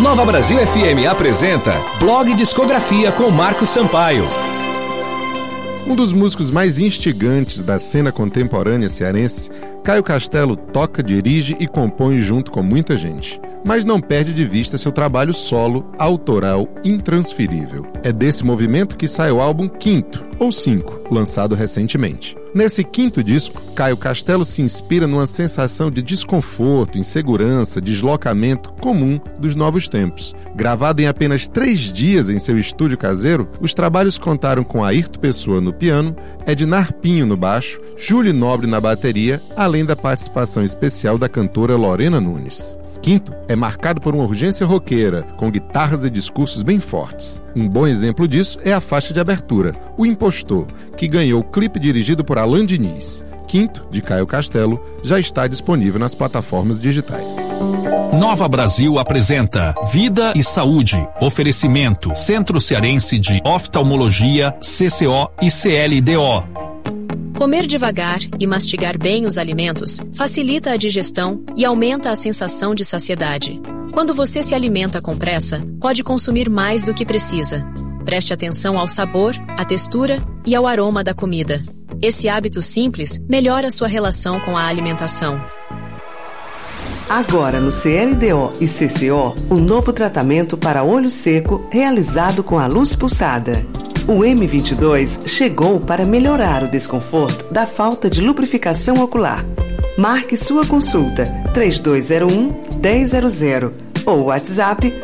Nova Brasil FM apresenta Blog Discografia com Marcos Sampaio. Um dos músicos mais instigantes da cena contemporânea cearense, Caio Castelo toca, dirige e compõe junto com muita gente, mas não perde de vista seu trabalho solo, autoral, intransferível. É desse movimento que sai o álbum Quinto, ou Cinco, lançado recentemente. Nesse quinto disco, Caio Castelo se inspira numa sensação de desconforto, insegurança, deslocamento comum dos novos tempos. Gravado em apenas 3 dias em seu estúdio caseiro, os trabalhos contaram com Ayrton Pessoa no piano, Ednar Pinho no baixo, Júlio Nobre na bateria, além da participação especial da cantora Lorena Nunes. Quinto é marcado por uma urgência roqueira, com guitarras e discursos bem fortes. Um bom exemplo disso é a faixa de abertura, O Impostor, que ganhou o clipe dirigido por Alain Diniz. Quinto, de Caio Castelo, já está disponível nas plataformas digitais. Nova Brasil apresenta Vida e Saúde. Oferecimento Centro Cearense de Oftalmologia, CCO e CLDO. Comer devagar e mastigar bem os alimentos facilita a digestão e aumenta a sensação de saciedade. Quando você se alimenta com pressa, pode consumir mais do que precisa. Preste atenção ao sabor, à textura e ao aroma da comida. Esse hábito simples melhora sua relação com a alimentação. Agora no CLDO e CCO, um novo tratamento para olho seco realizado com a luz pulsada. O M22 chegou para melhorar o desconforto da falta de lubrificação ocular. Marque sua consulta 3201-1000 ou WhatsApp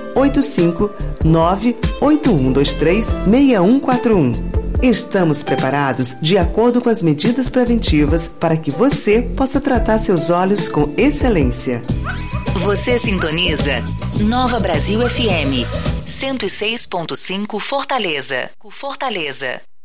859-8123-6141. Estamos preparados de acordo com as medidas preventivas para que você possa tratar seus olhos com excelência. Você sintoniza Nova Brasil FM 106.5 Fortaleza.